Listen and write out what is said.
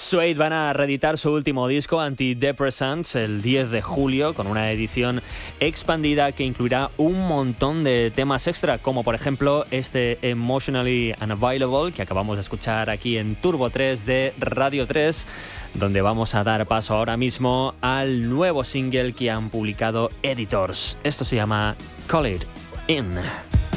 Suede van a reeditar su último disco, Antidepressants, el 10 de julio, con una edición expandida que incluirá un montón de temas extra, como por ejemplo este Emotionally Unavailable, que acabamos de escuchar aquí en Turbo 3 de Radio 3, donde vamos a dar paso ahora mismo al nuevo single que han publicado Editors. Esto se llama Call It In.